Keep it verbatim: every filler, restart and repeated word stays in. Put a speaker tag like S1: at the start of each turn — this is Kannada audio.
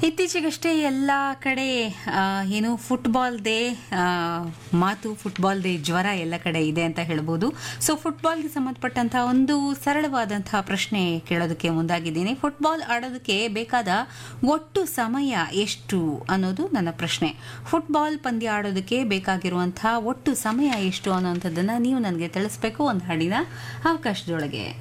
S1: ಇತ್ತೀಚೆಗಷ್ಟೇ ಎಲ್ಲ ಕಡೆ ಆ, ಏನು ಫುಟ್ಬಾಲ್ ಡೇ ಆ, ಮಾತು ಫುಟ್ಬಾಲ್ ಡೇ ಜ್ವರ ಎಲ್ಲ ಕಡೆ ಇದೆ ಅಂತ ಹೇಳ್ಬೋದು. ಸೊ ಫುಟ್ಬಾಲ್ಗೆ ಸಂಬಂಧಪಟ್ಟಂತಹ ಒಂದು ಸರಳವಾದಂತಹ ಪ್ರಶ್ನೆ ಕೇಳೋದಕ್ಕೆ ಮುಂದಾಗಿದ್ದೀನಿ. ಫುಟ್ಬಾಲ್ ಆಡೋದಕ್ಕೆ ಬೇಕಾದ ಒಟ್ಟು ಸಮಯ ಎಷ್ಟು ಅನ್ನೋದು ನನ್ನ ಪ್ರಶ್ನೆ. ಫುಟ್ಬಾಲ್ ಪಂದ್ಯ ಆಡೋದಕ್ಕೆ ಬೇಕಾಗಿರುವಂತಹ ಒಟ್ಟು ಸಮಯ ಎಷ್ಟು ಅನ್ನೋಂಥದ್ದನ್ನ ನೀವು ನನಗೆ ತಿಳಿಸ್ಬೇಕು ಒಂದು ಹಾಡಿನ ಅವಕಾಶದೊಳಗೆ.